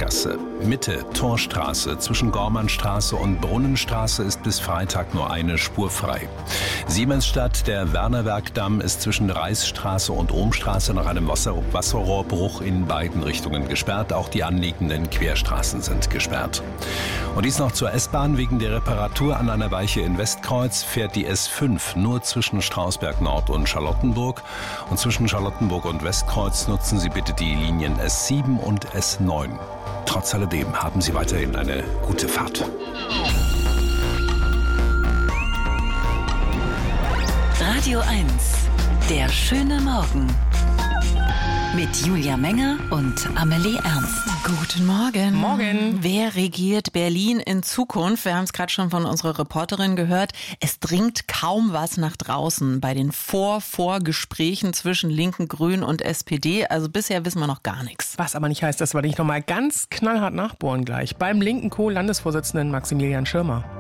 Sackgasse. Mitte Torstraße zwischen Gormannstraße und Brunnenstraße ist bis Freitag nur eine Spur frei. Siemensstadt, der Wernerwerkdamm ist zwischen Reichsstraße und Ohmstraße nach einem Wasserrohrbruch in beiden Richtungen gesperrt. Auch die anliegenden Querstraßen sind gesperrt. Und dies noch zur S-Bahn. Wegen der Reparatur an einer Weiche in Westkreuz fährt die S5 nur zwischen Strausberg Nord und Charlottenburg. Und zwischen Charlottenburg und Westkreuz nutzen Sie bitte die Linien S7 und S9. Trotz alledem haben Sie weiterhin eine gute Fahrt. Radio 1, der schöne Morgen. Mit Julia Menger und Amelie Ernst. Guten Morgen. Morgen. Wer regiert Berlin in Zukunft? Wir haben es gerade schon von unserer Reporterin gehört. Es dringt kaum was nach draußen bei den Vorgesprächen zwischen Linken, Grünen und SPD. Also bisher wissen wir noch gar nichts. Was aber nicht heißt, dass wir nicht nochmal ganz knallhart nachbohren gleich. Beim linken Co-Landesvorsitzenden Maximilian Schirmer.